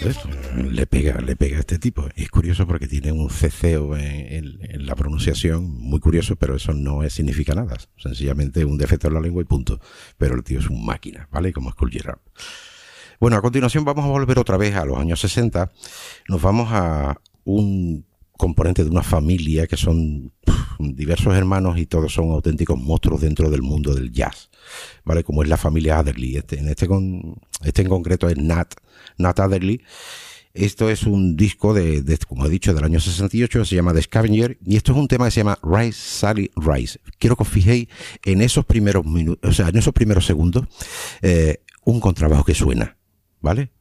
Entonces, le pega a este tipo. Y es curioso porque tiene un ceceo en la pronunciación muy curioso, pero eso no significa nada. Sencillamente un defecto en la lengua y punto. Pero el tío es un máquina, ¿vale? Como Kool G Rap. Bueno, a continuación vamos a volver otra vez a los años 60. Nos vamos a un componente de una familia que son diversos hermanos y todos son auténticos monstruos dentro del mundo del jazz, ¿vale? Como es la familia Adderley. Este en concreto es Nat Adderley. Esto es un disco como he dicho, del año 68, se llama The Scavenger, y esto es un tema que se llama Rise, Sally, Rise. Quiero que os fijéis en esos primeros minutos, o sea, en esos primeros segundos, un contrabajo que suena, ¿vale?